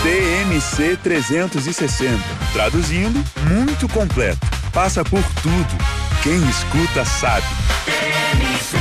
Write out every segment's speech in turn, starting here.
TMC 360. Traduzindo, muito completo. Passa por tudo. Quem escuta sabe. TMC.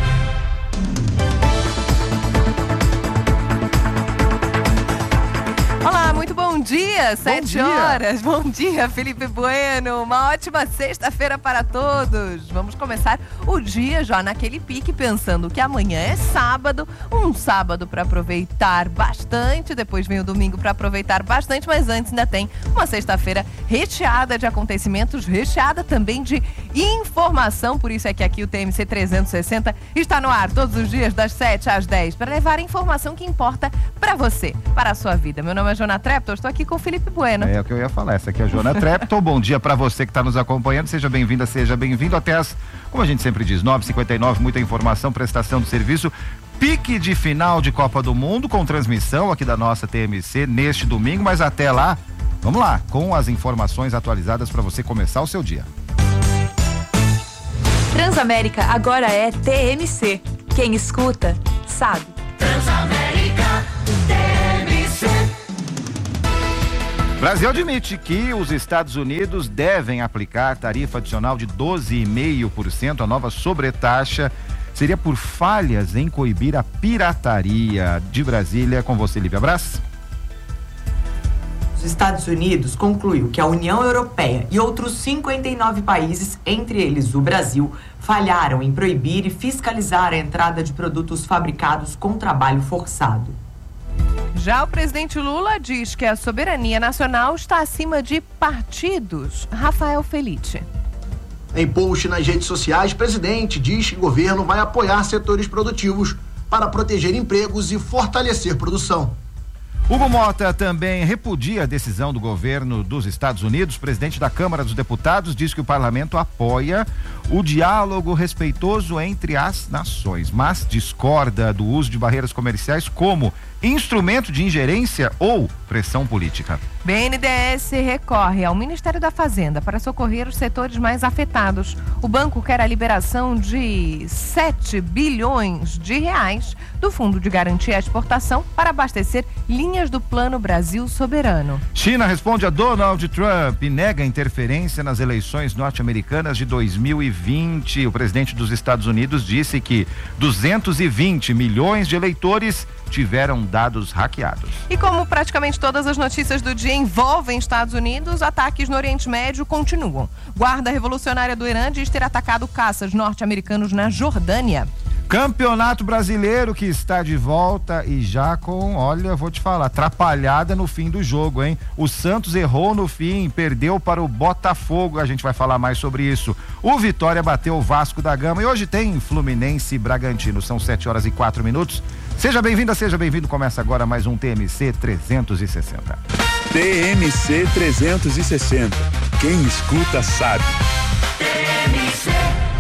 Olá, muito bom dia, 7 horas. Bom dia, Felipe Bueno. Uma ótima sexta-feira para todos. Vamos começar o dia já naquele pique, pensando que amanhã é sábado. Um sábado para aproveitar bastante. Depois vem o domingo para aproveitar bastante. Mas antes ainda tem uma sexta-feira recheada de acontecimentos, recheada também de informação. Por isso é que aqui o TMC 360 está no ar todos os dias das 7 às 10 para levar a informação que importa para você, para a sua vida. Meu nome é Jona Trepton, estou aqui com o Felipe Bueno. É o que eu ia falar, essa aqui é a Jona Trepton. Bom dia para você que está nos acompanhando, seja bem-vinda, seja bem-vindo até as, como a gente sempre diz, 9h59, muita informação, prestação de serviço, pique de final de Copa do Mundo com transmissão aqui da nossa TMC neste domingo, mas até lá, vamos lá, com as informações atualizadas para você começar o seu dia. Transamérica agora é TMC. Quem escuta, sabe. Transamérica TMC. Brasil admite que os Estados Unidos devem aplicar tarifa adicional de 12,5%. A nova sobretaxa seria por falhas em coibir a pirataria. De Brasília, com você, Lívia Braz. Os Estados Unidos concluiu que a União Europeia e outros 59 países, entre eles o Brasil, falharam em proibir e fiscalizar a entrada de produtos fabricados com trabalho forçado. Já o presidente Lula diz que a soberania nacional está acima de partidos. Rafael Felice. Em post nas redes sociais, o presidente diz que o governo vai apoiar setores produtivos para proteger empregos e fortalecer produção. Hugo Mota também repudia a decisão do governo dos Estados Unidos. O presidente da Câmara dos Deputados diz que o parlamento apoia o diálogo respeitoso entre as nações, mas discorda do uso de barreiras comerciais como instrumento de ingerência ou pressão política. BNDES recorre ao Ministério da Fazenda para socorrer os setores mais afetados. O banco quer a liberação de 7 bilhões de reais do Fundo de Garantia à Exportação para abastecer linhas do Plano Brasil Soberano. China responde a Donald Trump e nega interferência nas eleições norte-americanas de 2020. O presidente dos Estados Unidos disse que 220 milhões de eleitores tiveram dados hackeados. E como praticamente todas as notícias do dia envolvem Estados Unidos, ataques no Oriente Médio continuam. Guarda Revolucionária do Irã diz ter atacado caças norte-americanos na Jordânia. Campeonato Brasileiro que está de volta e já com, olha, vou te falar, atrapalhada no fim do jogo, hein? O Santos errou no fim, perdeu para o Botafogo, a gente vai falar mais sobre isso. O Vitória bateu o Vasco da Gama e hoje tem Fluminense e Bragantino, são 7h04. Seja bem-vinda, seja bem-vindo, começa agora mais um TMC 360. TMC 360. Quem escuta sabe. TMC.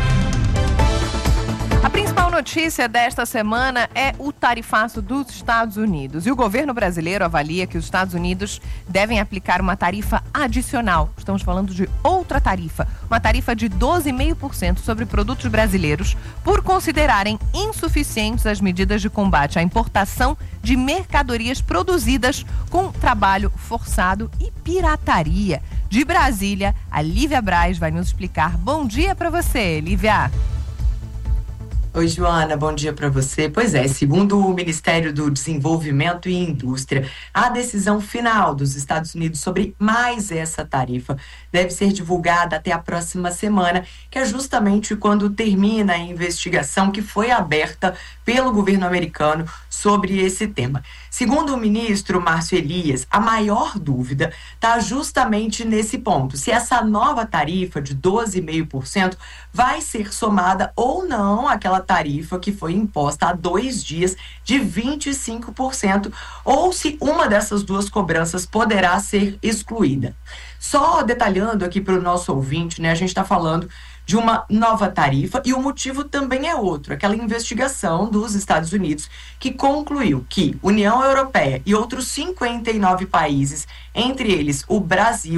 A principal notícia desta semana é o tarifaço dos Estados Unidos. E o governo brasileiro avalia que os Estados Unidos devem aplicar uma tarifa adicional. Estamos falando de outra tarifa. Uma tarifa de 12,5% sobre produtos brasileiros por considerarem insuficientes as medidas de combate à importação de mercadorias produzidas com trabalho forçado e pirataria. De Brasília, a Lívia Braz vai nos explicar. Bom dia para você, Lívia. Oi, Joana, bom dia para você. Pois é, segundo o Ministério do Desenvolvimento e Indústria, a decisão final dos Estados Unidos sobre mais essa tarifa deve ser divulgada até a próxima semana, que é justamente quando termina a investigação que foi aberta pelo governo americano sobre esse tema. Segundo o ministro Márcio Elias, a maior dúvida está justamente nesse ponto, se essa nova tarifa de 12,5% vai ser somada ou não àquela tarifa que foi imposta há 2 dias de 25%, ou se uma dessas duas cobranças poderá ser excluída. Só detalhando aqui para o nosso ouvinte, né, a gente está falando de uma nova tarifa e o motivo também é outro, aquela investigação dos Estados Unidos que concluiu que União Europeia e outros 59 países, entre eles o Brasil,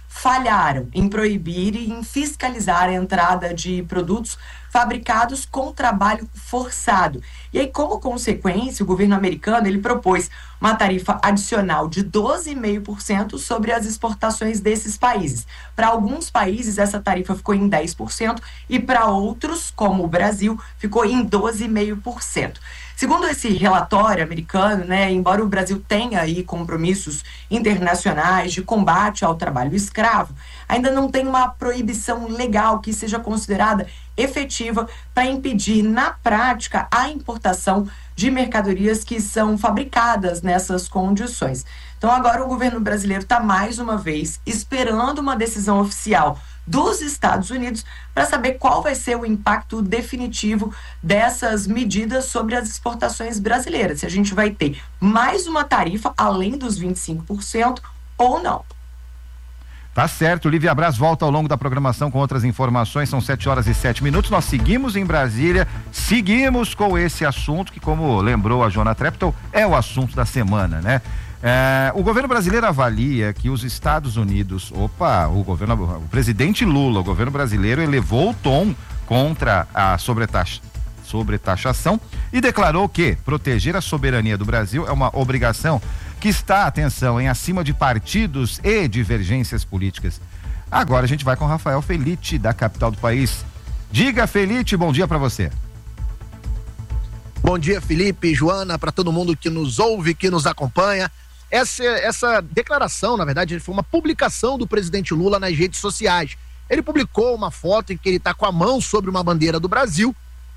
falharam em proibir e em fiscalizar a entrada de produtos fabricados com trabalho forçado. E aí, como consequência, o governo americano ele propôs uma tarifa adicional de 12,5% sobre as exportações desses países. Para alguns países, essa tarifa ficou em 10% e para outros, como o Brasil, ficou em 12,5%. Segundo esse relatório americano, embora o Brasil tenha aí compromissos internacionais de combate ao trabalho escravo, ainda não tem uma proibição legal que seja considerada efetiva para impedir, na prática, a importação de mercadorias que são fabricadas nessas condições. Então, agora o governo brasileiro está, mais uma vez, esperando uma decisão oficial dos Estados Unidos para saber qual vai ser o impacto definitivo dessas medidas sobre as exportações brasileiras. Se a gente vai ter mais uma tarifa além dos 25% ou não. Tá certo, Lívia Braz volta ao longo da programação com outras informações, são 7h07. Nós seguimos em Brasília, seguimos com esse assunto que, como lembrou a Joana Treptow, é o assunto da semana, né? O governo brasileiro avalia que os Estados Unidos, o presidente Lula, o governo brasileiro elevou o tom contra a sobretaxação e declarou que proteger a soberania do Brasil é uma obrigação que está, atenção, acima de partidos e divergências políticas. Agora a gente vai com Rafael Felite, da capital do país. Diga, Felite, bom dia para você. Bom dia, Felipe, Joana, para todo mundo que nos ouve, que nos acompanha. Essa declaração, na verdade, foi uma publicação do presidente Lula nas redes sociais. Ele publicou uma foto em que ele está com a mão sobre uma bandeira do Brasil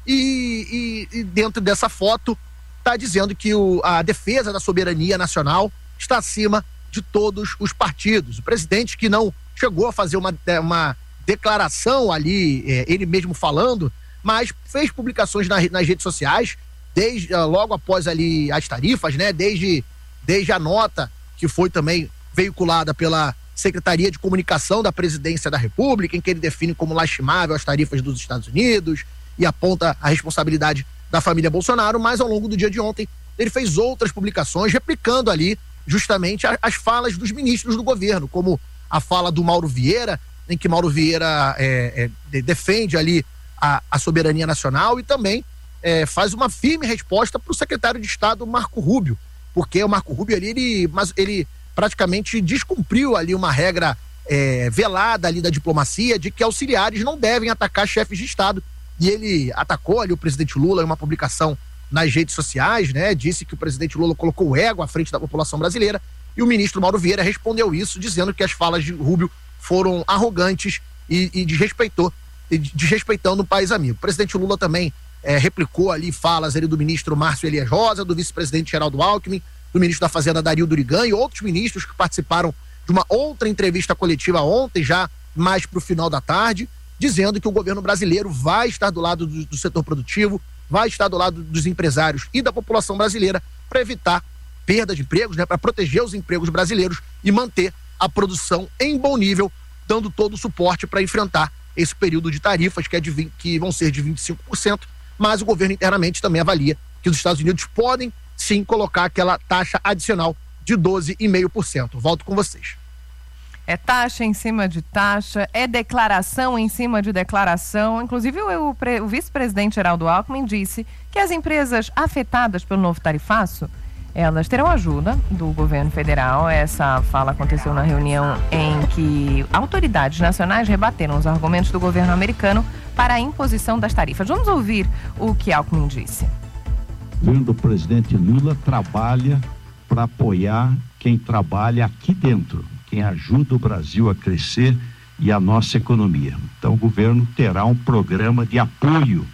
e dentro dessa foto está dizendo que a defesa da soberania nacional está acima de todos os partidos. O presidente, que não chegou a fazer uma declaração ali, ele mesmo falando, mas fez publicações nas redes sociais, logo após ali as tarifas, desde a nota que foi também veiculada pela Secretaria de Comunicação da Presidência da República, em que ele define como lastimável as tarifas dos Estados Unidos e aponta a responsabilidade da família Bolsonaro, mas ao longo do dia de ontem ele fez outras publicações replicando ali justamente as falas dos ministros do governo, como a fala do Mauro Vieira, em que Mauro Vieira defende ali a soberania nacional e também faz uma firme resposta para o secretário de Estado Marco Rubio, porque o Marco Rubio ali, ele praticamente descumpriu ali uma regra velada ali da diplomacia de que auxiliares não devem atacar chefes de Estado, e ele atacou ali o presidente Lula em uma publicação nas redes sociais, disse que o presidente Lula colocou o ego à frente da população brasileira, e o ministro Mauro Vieira respondeu isso, dizendo que as falas de Rubio foram arrogantes e desrespeitando o país amigo. O presidente Lula também replicou ali falas ali do ministro Márcio Elias Rosa, do vice-presidente Geraldo Alckmin, do ministro da Fazenda Dario Durigan e outros ministros que participaram de uma outra entrevista coletiva ontem, já mais para o final da tarde, dizendo que o governo brasileiro vai estar do lado do setor produtivo, vai estar do lado dos empresários e da população brasileira para evitar perda de empregos, para proteger os empregos brasileiros e manter a produção em bom nível, dando todo o suporte para enfrentar esse período de tarifas que vão ser de 25%, mas o governo internamente também avalia que os Estados Unidos podem sim colocar aquela taxa adicional de 12,5%. Volto com vocês. É taxa em cima de taxa, é declaração em cima de declaração. Inclusive, o vice-presidente Geraldo Alckmin disse que as empresas afetadas pelo novo tarifaço, elas terão ajuda do governo federal. Essa fala aconteceu na reunião em que autoridades nacionais rebateram os argumentos do governo americano para a imposição das tarifas. Vamos ouvir o que Alckmin disse. O governo do presidente Lula trabalha para apoiar quem trabalha aqui dentro, quem ajuda o Brasil a crescer e a nossa economia. Então o governo terá um programa de apoio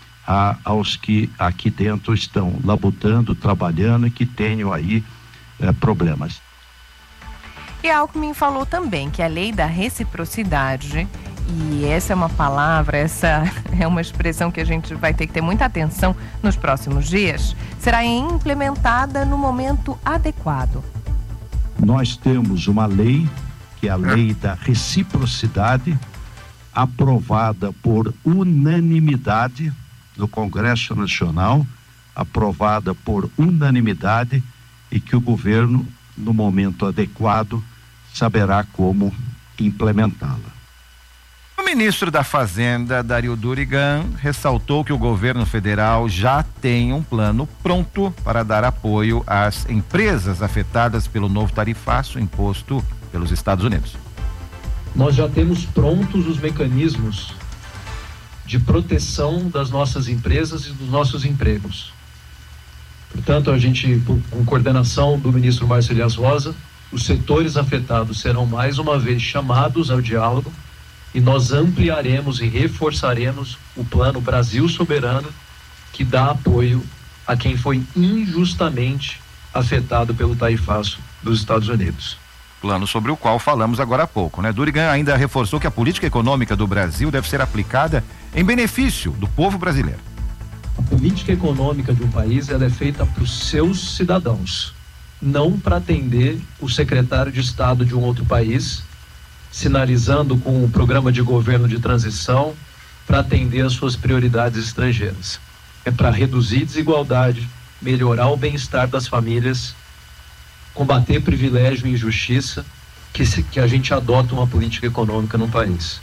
aos que aqui dentro estão labutando, trabalhando e que tenham aí problemas. E Alckmin falou também que a lei da reciprocidade, e essa é uma palavra, essa é uma expressão que a gente vai ter que ter muita atenção nos próximos dias, será implementada no momento adequado. Nós temos uma lei, que é a lei da reciprocidade, aprovada por unanimidade no Congresso Nacional, aprovada por unanimidade, e que o governo, no momento adequado, saberá como implementá-la. O ministro da Fazenda, Dario Durigan, ressaltou que o governo federal já tem um plano pronto para dar apoio às empresas afetadas pelo novo tarifaço imposto pelos Estados Unidos. Nós já temos prontos os mecanismos de proteção das nossas empresas e dos nossos empregos. Portanto, a gente, com coordenação do ministro Márcio Elias Rosa, os setores afetados serão mais uma vez chamados ao diálogo e nós ampliaremos e reforçaremos o plano Brasil Soberano, que dá apoio a quem foi injustamente afetado pelo tarifaço dos Estados Unidos. Plano sobre o qual falamos agora há pouco, né? Durigan ainda reforçou que a política econômica do Brasil deve ser aplicada em benefício do povo brasileiro. A política econômica de um país, ela é feita para os seus cidadãos, não para atender o secretário de Estado de um outro país, sinalizando com o programa de governo de transição para atender as suas prioridades estrangeiras. É para reduzir desigualdade, melhorar o bem-estar das famílias, combater privilégio e injustiça, que a gente adota uma política econômica no país.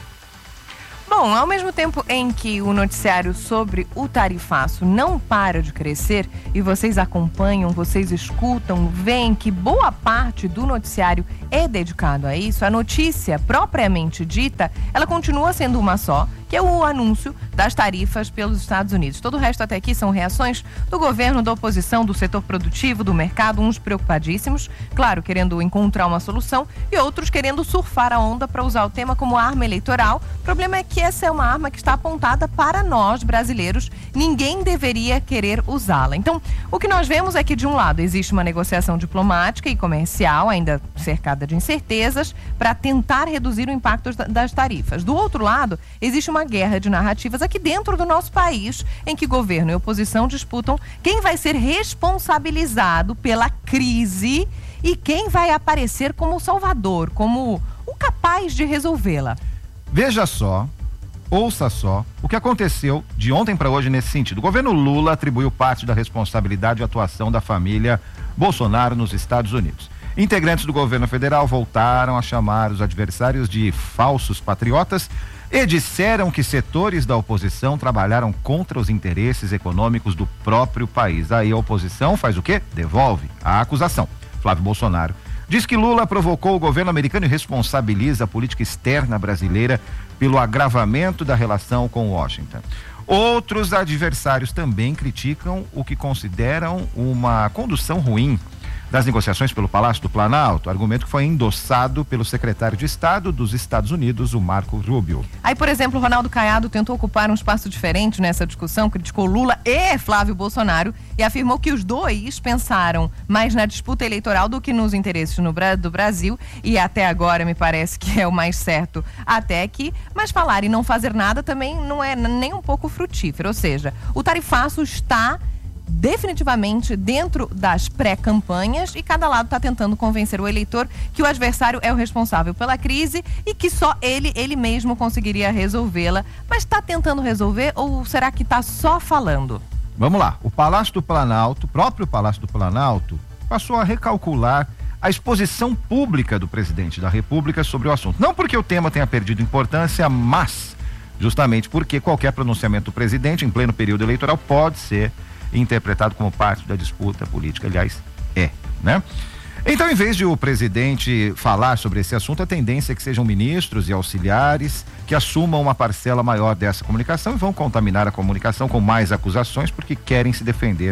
Bom, ao mesmo tempo em que o noticiário sobre o tarifaço não para de crescer e vocês acompanham, vocês escutam, veem que boa parte do noticiário é dedicado a isso, a notícia propriamente dita, ela continua sendo uma só, que é o anúncio das tarifas pelos Estados Unidos. Todo o resto até aqui são reações do governo, da oposição, do setor produtivo, do mercado, uns preocupadíssimos, claro, querendo encontrar uma solução e outros querendo surfar a onda para usar o tema como arma eleitoral. O problema é que essa é uma arma que está apontada para nós, brasileiros. Ninguém deveria querer usá-la. Então, o que nós vemos é que, de um lado, existe uma negociação diplomática e comercial, ainda cercada de incertezas, para tentar reduzir o impacto das tarifas. Do outro lado, existe uma guerra de narrativas aqui dentro do nosso país, em que governo e oposição disputam quem vai ser responsabilizado pela crise e quem vai aparecer como o salvador, como o capaz de resolvê-la. Veja só, ouça só, o que aconteceu de ontem para hoje nesse sentido. O governo Lula atribuiu parte da responsabilidade à atuação da família Bolsonaro nos Estados Unidos. Integrantes do governo federal voltaram a chamar os adversários de falsos patriotas e disseram que setores da oposição trabalharam contra os interesses econômicos do próprio país. Aí a oposição faz o quê? Devolve a acusação. Flávio Bolsonaro diz que Lula provocou o governo americano e responsabiliza a política externa brasileira pelo agravamento da relação com Washington. Outros adversários também criticam o que consideram uma condução ruim das negociações pelo Palácio do Planalto, argumento que foi endossado pelo secretário de Estado dos Estados Unidos, o Marco Rubio. Aí, por exemplo, Ronaldo Caiado tentou ocupar um espaço diferente nessa discussão, criticou Lula e Flávio Bolsonaro e afirmou que os dois pensaram mais na disputa eleitoral do que nos interesses do Brasil, e até agora me parece que é o mais certo até aqui, mas falar e não fazer nada também não é nem um pouco frutífero, ou seja, o tarifaço está definitivamente dentro das pré-campanhas e cada lado está tentando convencer o eleitor que o adversário é o responsável pela crise e que só ele mesmo conseguiria resolvê-la. Mas está tentando resolver ou será que está só falando? Vamos lá, o Palácio do Planalto, o próprio Palácio do Planalto, passou a recalcular a exposição pública do presidente da República sobre o assunto. Não porque o tema tenha perdido importância, mas justamente porque qualquer pronunciamento do presidente em pleno período eleitoral pode ser interpretado como parte da disputa política, aliás, né? Então, em vez de o presidente falar sobre esse assunto, a tendência é que sejam ministros e auxiliares que assumam uma parcela maior dessa comunicação e vão contaminar a comunicação com mais acusações porque querem se defender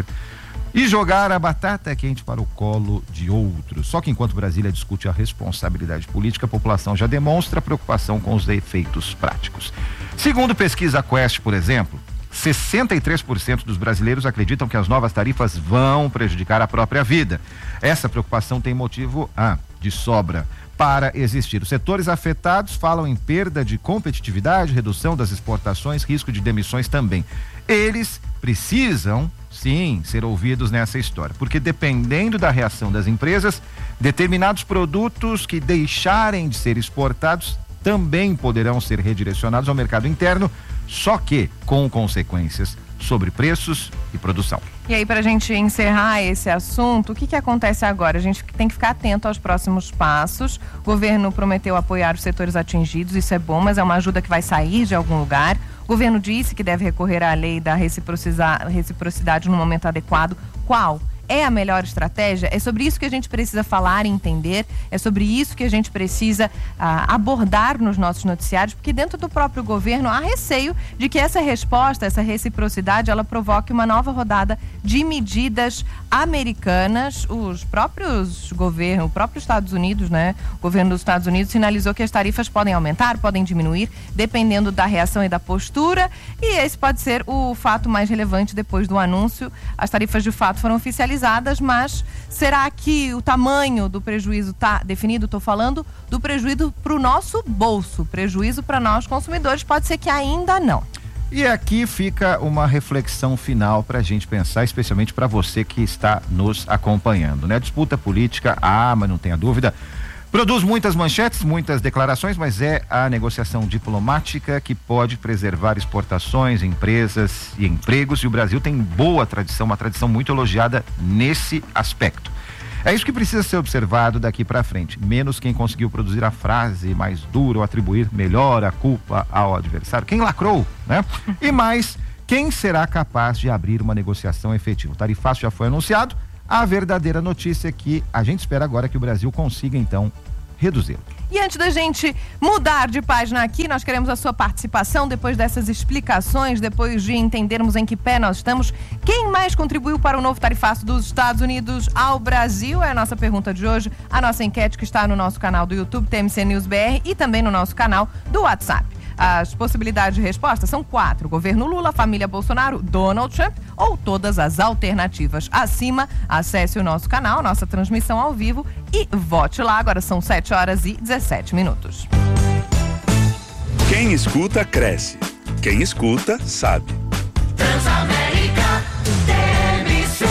e jogar a batata quente para o colo de outros. Só que enquanto Brasília discute a responsabilidade política, a população já demonstra preocupação com os efeitos práticos. Segundo pesquisa Quest, por exemplo, 63% dos brasileiros acreditam que as novas tarifas vão prejudicar a própria vida. Essa preocupação tem motivo de sobra para existir. Os setores afetados falam em perda de competitividade, redução das exportações, risco de demissões também. Eles precisam, sim, ser ouvidos nessa história, porque dependendo da reação das empresas, determinados produtos que deixarem de ser exportados também poderão ser redirecionados ao mercado interno, só que com consequências sobre preços e produção. E aí, para a gente encerrar esse assunto, o que acontece agora? A gente tem que ficar atento aos próximos passos. O governo prometeu apoiar os setores atingidos, isso é bom, mas é uma ajuda que vai sair de algum lugar. O governo disse que deve recorrer à lei da reciprocidade no momento adequado. Qual é a melhor estratégia? É sobre isso que a gente precisa falar e entender, é sobre isso que a gente precisa abordar nos nossos noticiários, porque dentro do próprio governo há receio de que essa resposta, essa reciprocidade, ela provoque uma nova rodada de medidas americanas. Os próprios governos, o próprio Estados Unidos, né? O governo dos Estados Unidos sinalizou que as tarifas podem aumentar, podem diminuir, dependendo da reação e da postura, e esse pode ser o fato mais relevante depois do anúncio. As tarifas de fato foram oficializadas, mas será que o tamanho do prejuízo está definido? Estou falando do prejuízo para o nosso bolso, prejuízo para nós consumidores, pode ser que ainda não. E aqui fica uma reflexão final para a gente pensar, especialmente para você que está nos acompanhando, né? A disputa política, mas não tenha dúvida, produz muitas manchetes, muitas declarações, mas é a negociação diplomática que pode preservar exportações, empresas e empregos, e o Brasil tem boa tradição, uma tradição muito elogiada nesse aspecto. É isso que precisa ser observado daqui para frente, menos quem conseguiu produzir a frase mais dura ou atribuir melhor a culpa ao adversário, quem lacrou, né? E mais, quem será capaz de abrir uma negociação efetiva. O tarifaço já foi anunciado, a verdadeira notícia é que a gente espera agora que o Brasil consiga, então, reduzi-lo. E antes da gente mudar de página aqui, nós queremos a sua participação depois dessas explicações, depois de entendermos em que pé nós estamos. Quem mais contribuiu para o novo tarifaço dos Estados Unidos ao Brasil? É a nossa pergunta de hoje, a nossa enquete que está no nosso canal do YouTube, TMC News BR, e também no nosso canal do WhatsApp. As possibilidades de resposta são 4. Governo Lula, família Bolsonaro, Donald Trump ou todas as alternativas. Acima, acesse o nosso canal, nossa transmissão ao vivo e vote lá. Agora são 7h17. Quem escuta, cresce. Quem escuta, sabe. Transamérica, TMC.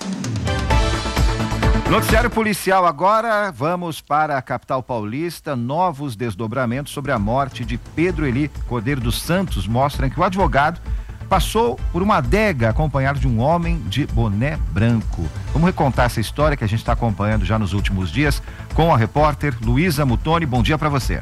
Noticiário policial agora, vamos para a capital paulista. Novos desdobramentos sobre a morte de Pedro Eli Cordeiro dos Santos mostram que o advogado passou por uma adega acompanhado de um homem de boné branco. Vamos recontar essa história que a gente está acompanhando já nos últimos dias com a repórter Luísa Mutoni. Bom dia para você.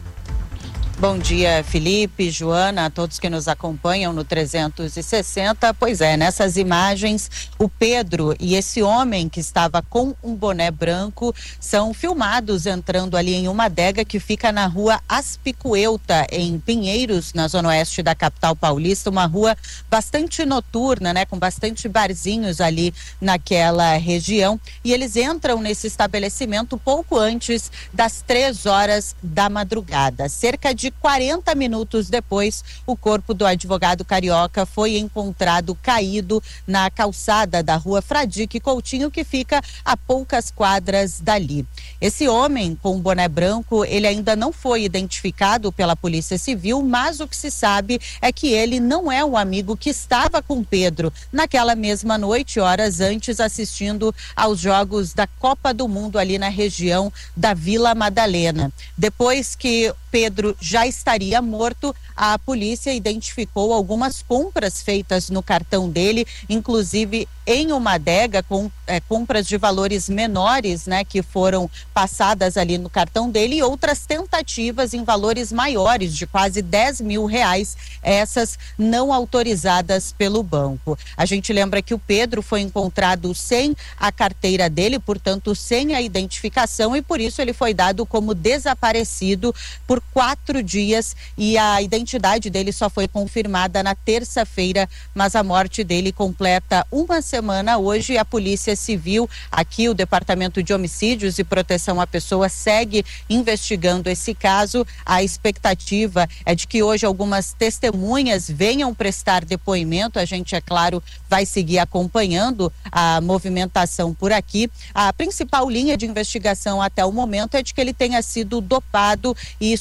Bom dia, Felipe, Joana, a todos que nos acompanham no 360. Pois é, nessas imagens, o Pedro e esse homem que estava com um boné branco são filmados entrando ali em uma adega que fica na rua Aspicueuta, em Pinheiros, na zona oeste da capital paulista, uma rua bastante noturna, né, com bastante barzinhos ali naquela região, e eles entram nesse estabelecimento pouco antes das 3h da madrugada. Cerca de 40 minutos depois, o corpo do advogado carioca foi encontrado caído na calçada da rua Fradique Coutinho, que fica a poucas quadras dali. Esse homem com um boné branco, ele ainda não foi identificado pela Polícia Civil, mas o que se sabe é que ele não é o amigo que estava com Pedro naquela mesma noite, horas antes, assistindo aos Jogos da Copa do Mundo ali na região da Vila Madalena. Depois que Pedro já estaria morto, a polícia identificou algumas compras feitas no cartão dele, inclusive em uma adega com compras de valores menores, né, que foram passadas ali no cartão dele, e outras tentativas em valores maiores, de quase R$10 mil, essas não autorizadas pelo banco. A gente lembra que o Pedro foi encontrado sem a carteira dele, portanto sem a identificação, e por isso ele foi dado como desaparecido por 4 dias, e a identidade dele só foi confirmada na terça-feira, mas a morte dele completa uma semana hoje, e a Polícia Civil, aqui o Departamento de Homicídios e Proteção à Pessoa, segue investigando esse caso. A expectativa é de que hoje algumas testemunhas venham prestar depoimento. A gente, é claro, vai seguir acompanhando a movimentação por aqui. A principal linha de investigação até o momento é de que ele tenha sido dopado, e isso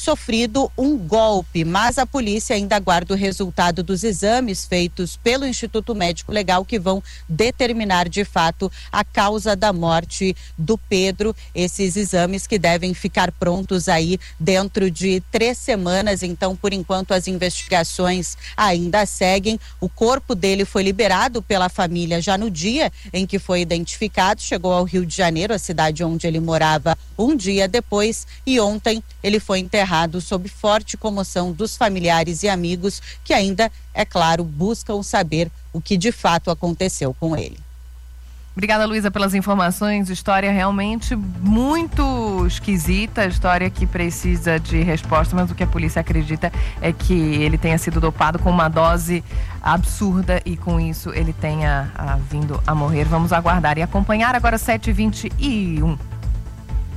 sofrido um golpe, mas a polícia ainda aguarda o resultado dos exames feitos pelo Instituto Médico Legal, que vão determinar de fato a causa da morte do Pedro. Esses exames que devem ficar prontos aí dentro de 3 semanas. Então, por enquanto, as investigações ainda seguem. O corpo dele foi liberado pela família já no dia em que foi identificado. Chegou ao Rio de Janeiro, a cidade onde ele morava, um dia depois, e ontem ele foi enterrado sob forte comoção dos familiares e amigos que ainda, é claro, buscam saber o que de fato aconteceu com ele. Obrigada, Luísa, pelas informações. História realmente muito esquisita, história que precisa de resposta, mas o que a polícia acredita é que ele tenha sido dopado com uma dose absurda e com isso ele tenha vindo a morrer. Vamos aguardar e acompanhar. Agora 7h21.